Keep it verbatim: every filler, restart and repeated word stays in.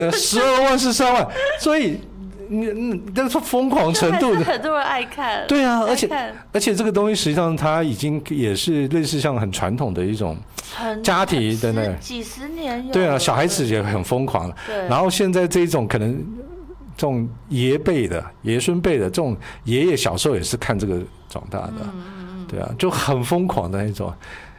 呃，十二万是三万，所以你你那是疯狂程度的， 很多人爱看。 对啊，而且而且这个东西实际上它已经也是类似像很传统的一种家庭的那几十年有。 对啊，小孩子也很疯狂。 对， 然后现在这种可能这种爷辈的爷孙辈的这种爷爷小时候也是看这个长大的，嗯、对啊，就很疯狂的那种。